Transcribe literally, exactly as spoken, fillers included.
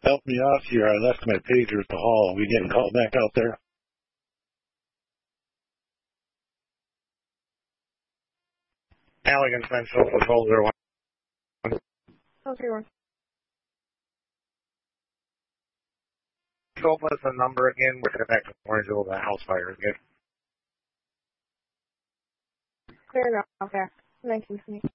help me out here. I left my pager at the hall. Are we getting called back out there? Halligan Central Control zero one. Okay, one. Control plus the number again. We're heading back to Orangeville, the house fire again. Clear enough. Okay. nineteen twenty.